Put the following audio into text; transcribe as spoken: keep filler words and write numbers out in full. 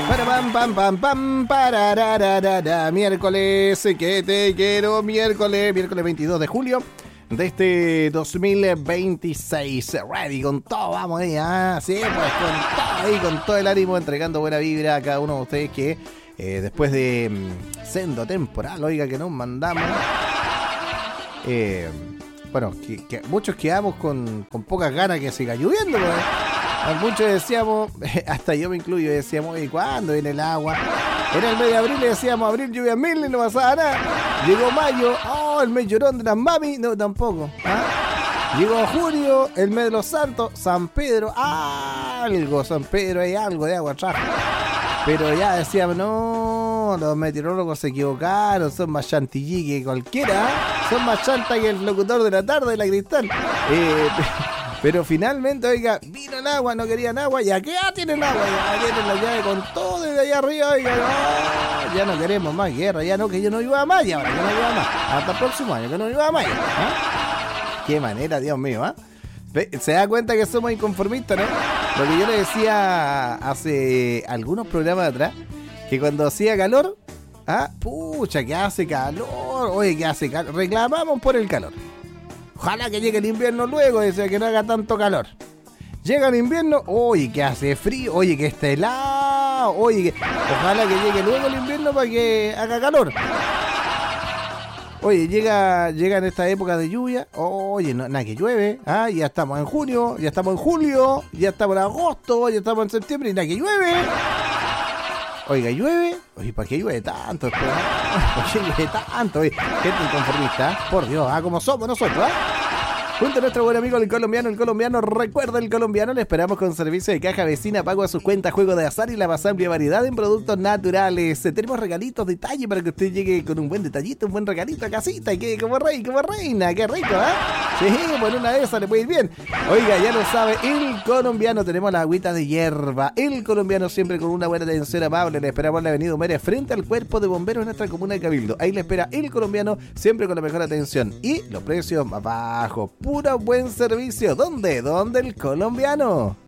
Para pam pam pam pam pararararara. Miércoles, que te quiero, miércoles, miércoles veintidós de julio de este dos mil veintiséis. Ready, con todo, vamos ahí, ah, sí, pues con todo ahí, con todo el ánimo, entregando buena vibra a cada uno de ustedes que eh, después de um, sendo temporal, oiga, que nos mandamos, eh, bueno, que, que muchos quedamos con, con pocas ganas que siga lloviendo, pues. Muchos decíamos, hasta yo me incluyo, decíamos, ¿y cuándo viene el agua? Era el mes de abril y decíamos, abril lluvia mil y no pasaba nada. Llegó mayo, oh, el mes llorón de las mami, no, tampoco. ¿Ah? Llegó junio, el mes de los santos, San Pedro, algo, San Pedro, hay algo de agua atrás. Pero ya decíamos, no, los meteorólogos se equivocaron, son más chantilly que cualquiera, son más chanta que el locutor de la tarde de la Cristal. Eh... Pero finalmente, oiga, vino el agua, no querían agua, y aquí ya tienen agua, ya tienen la llave con todo desde allá arriba, oiga, no, ya no queremos más guerra, ya no, que yo no iba a Maya, ahora que no iba a más, hasta el próximo año que no iba a Maya. ¿Ah? Qué manera, Dios mío, ¿ah? ¿eh? Se da cuenta que somos inconformistas, ¿no? Lo que yo le decía hace algunos programas atrás, que cuando hacía calor, ah, pucha, que hace calor, oye, que hace calor, reclamamos por el calor. Ojalá que llegue el invierno luego, decía, que no haga tanto calor. Llega el invierno, oye, que hace frío, oye, que está helado, oye, que... ojalá que llegue luego el invierno para que haga calor. Oye, llega, llega en esta época de lluvia, oye, no, nada que llueve, ah, ya estamos en junio, ya estamos en julio, ya estamos en agosto, ya estamos en septiembre y nada que llueve. Oiga, llueve, oye, ¿para qué llueve tanto? ¿Por qué llueve tanto? Oye, gente inconformista, por Dios, ah, como somos nosotros, ¿ah? Junto a nuestro buen amigo el colombiano, el colombiano, recuerda el colombiano, le esperamos con servicio de caja vecina, pago a sus cuentas, juego de azar y la más amplia variedad en productos naturales. Tenemos regalitos, detalle para que usted llegue con un buen detallito, un buen regalito a casita y quede como rey, como reina, qué rico, ¿eh? Sí, por una de esas le puede ir bien. Oiga, ya lo sabe, el colombiano, tenemos la agüita de hierba, el colombiano siempre con una buena atención amable, le esperamos en la avenida Humera frente al cuerpo de bomberos en nuestra comuna de Cabildo. Ahí le espera el colombiano siempre con la mejor atención y los precios más bajos. Puro buen servicio. ¿Dónde? ¿Dónde el colombiano?